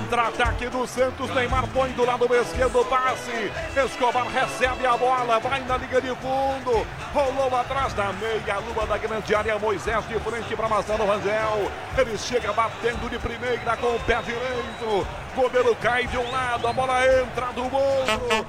Contra-ataque do Santos, Neymar põe do lado esquerdo o passe. Escobar recebe a bola, vai na linha de fundo. Rolou atrás da meia-lua da grande área. Moisés de frente para Marcelo Rangel. Ele chega batendo de primeira com o pé direito. Goleiro cai de um lado, a bola entra do outro.